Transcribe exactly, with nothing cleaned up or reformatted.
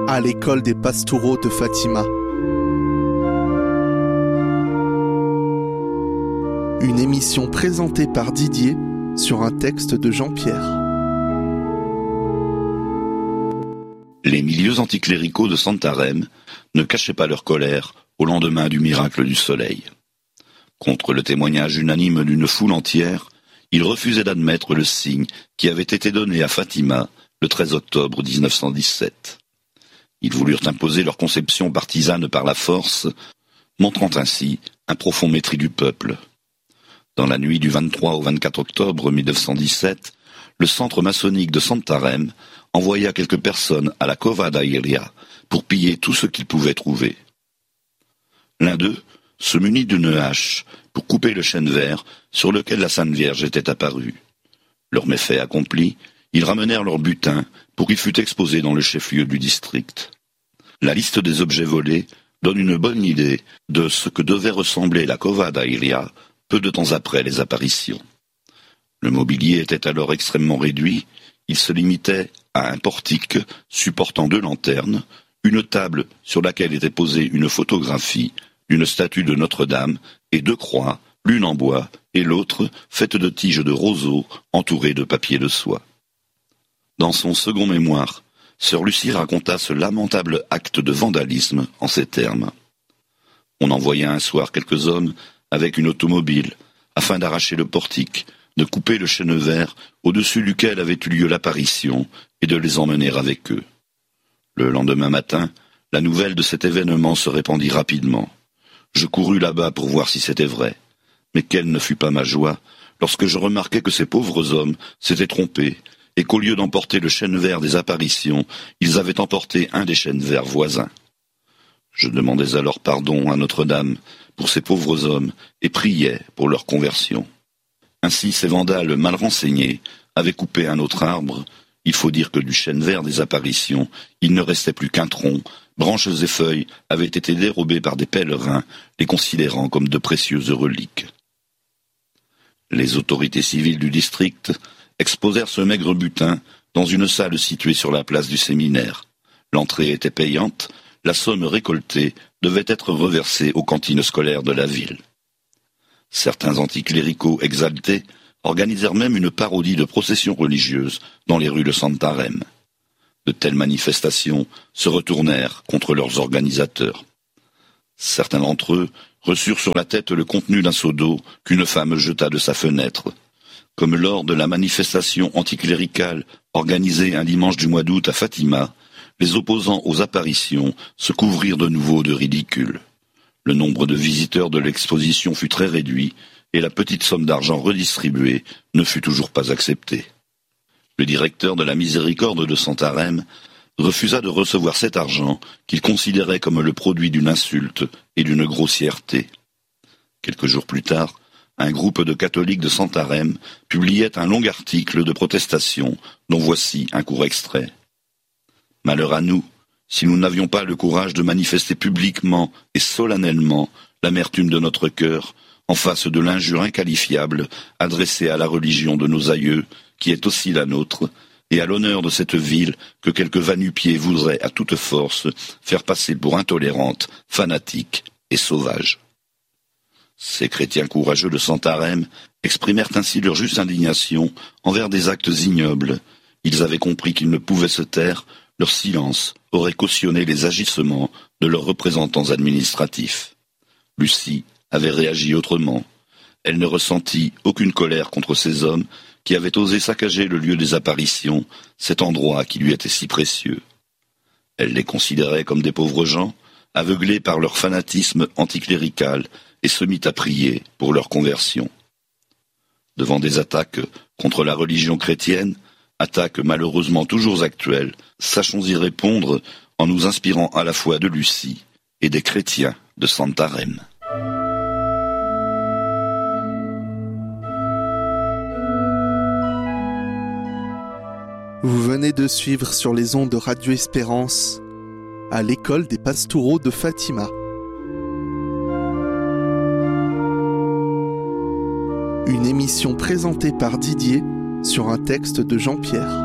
à l'école des Pastoureaux de Fatima. Une émission présentée par Didier sur un texte de Jean-Pierre. Les milieux anticléricaux de Santarém ne cachaient pas leur colère au lendemain du miracle du soleil. Contre le témoignage unanime d'une foule entière, ils refusaient d'admettre le signe qui avait été donné à Fatima le treize octobre mille neuf cent dix-sept. Ils voulurent imposer leur conception partisane par la force, montrant ainsi un profond mépris du peuple. Dans la nuit du vingt-trois au vingt-quatre octobre mille neuf cent dix-sept, le centre maçonnique de Santarém envoya quelques personnes à la Cova da Iria pour piller tout ce qu'ils pouvaient trouver. L'un d'eux se munit d'une hache pour couper le chêne vert sur lequel la Sainte Vierge était apparue. Leur méfait accompli, ils ramenèrent leur butin pour qu'il fût exposé dans le chef-lieu du district. La liste des objets volés donne une bonne idée de ce que devait ressembler la Cova da Iria peu de temps après les apparitions. Le mobilier était alors extrêmement réduit, il se limitait à un portique supportant deux lanternes, une table sur laquelle était posée une photographie d'une statue de Notre-Dame et deux croix, l'une en bois et l'autre faite de tiges de roseaux entourées de papier de soie. Dans son second mémoire, sœur Lucie raconta ce lamentable acte de vandalisme en ces termes. On envoya un soir quelques hommes avec une automobile afin d'arracher le portique, de couper le chêne vert au-dessus duquel avait eu lieu l'apparition et de les emmener avec eux. Le lendemain matin, la nouvelle de cet événement se répandit rapidement. Je courus là-bas pour voir si c'était vrai, mais quelle ne fut pas ma joie lorsque je remarquai que ces pauvres hommes s'étaient trompés et qu'au lieu d'emporter le chêne vert des apparitions, ils avaient emporté un des chênes verts voisins. Je demandais alors pardon à Notre-Dame pour ces pauvres hommes et priais pour leur conversion. Ainsi, ces vandales mal renseignés avaient coupé un autre arbre. Il faut dire que du chêne vert des apparitions, il ne restait plus qu'un tronc. Branches et feuilles avaient été dérobées par des pèlerins, les considérant comme de précieuses reliques. Les autorités civiles du district exposèrent ce maigre butin dans une salle située sur la place du séminaire. L'entrée était payante, la somme récoltée devait être reversée aux cantines scolaires de la ville. Certains anticléricaux exaltés organisèrent même une parodie de procession religieuse dans les rues de Santarém. De telles manifestations se retournèrent contre leurs organisateurs. Certains d'entre eux reçurent sur la tête le contenu d'un seau d'eau qu'une femme jeta de sa fenêtre. Comme lors de la manifestation anticléricale organisée un dimanche du mois d'août à Fatima, les opposants aux apparitions se couvrirent de nouveau de ridicule. Le nombre de visiteurs de l'exposition fut très réduit et la petite somme d'argent redistribuée ne fut toujours pas acceptée. Le directeur de la Miséricorde de Santarém refusa de recevoir cet argent qu'il considérait comme le produit d'une insulte et d'une grossièreté. Quelques jours plus tard, un groupe de catholiques de Santarém publiait un long article de protestation dont voici un court extrait. « Malheur à nous, si nous n'avions pas le courage de manifester publiquement et solennellement l'amertume de notre cœur en face de l'injure inqualifiable adressée à la religion de nos aïeux, qui est aussi la nôtre, et à l'honneur de cette ville que quelques va-nu-pieds voudraient à toute force faire passer pour intolérante, fanatique et sauvage. » Ces chrétiens courageux de Santarém exprimèrent ainsi leur juste indignation envers des actes ignobles. Ils avaient compris qu'ils ne pouvaient se taire, leur silence aurait cautionné les agissements de leurs représentants administratifs. Lucie avait réagi autrement. Elle ne ressentit aucune colère contre ces hommes qui avaient osé saccager le lieu des apparitions, cet endroit qui lui était si précieux. Elle les considérait comme des pauvres gens, aveuglés par leur fanatisme anticlérical, et se mit à prier pour leur conversion. Devant des attaques contre la religion chrétienne, attaques malheureusement toujours actuelles, sachons y répondre en nous inspirant à la fois de Lucie et des chrétiens de Santarém. Vous venez de suivre sur les ondes de Radio Espérance à l'école des Pastoureaux de Fatima. Une émission présentée par Didier sur un texte de Jean-Pierre.